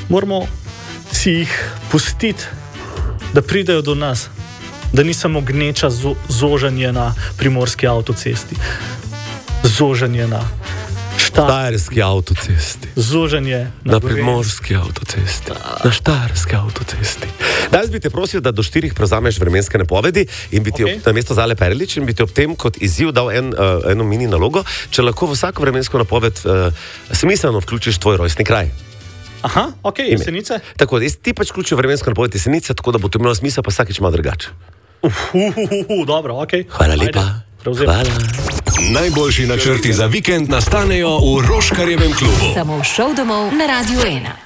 moramo si jih pustiti, da pridejo do nas, da ni samo gneča zožanje na primorski avtocesti, zožanje na štajerski avtocesti, zožanje na primorski avtocesti, na štajerski avtocesti. Danes bi te prosil, da do 4 prevzameš vremenske napovedi in bi ti na mesto Zale Perlič in bi ti ob tem kot izziv dal eno mini nalogo, če lahko v vsako vremensko napoved smiselno vključiš tvoj rojstni kraj. Aha, ok, Jesenice. Tako, ti pač vključijo vremensko napoved Jesenice, tako da bo to imelo smisel, pa vsakič malo drugače. Dobro, ok. Hvala lepa. Hvala. Najboljši načrti za vikend nastanejo v Roškarjevem klubu. Samo v šov domov na Radio 1.